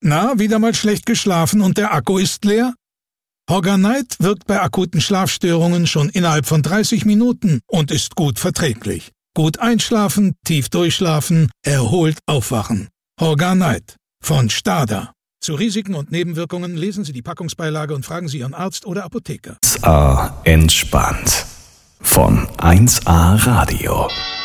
Na, wieder mal schlecht geschlafen und der Akku ist leer? Horganite wirkt bei akuten Schlafstörungen schon innerhalb von 30 Minuten und ist gut verträglich. Gut einschlafen, tief durchschlafen, erholt aufwachen. Horganite von Stada. Zu Risiken und Nebenwirkungen lesen Sie die Packungsbeilage und fragen Sie Ihren Arzt oder Apotheker. 1A entspannt. Von 1A Radio.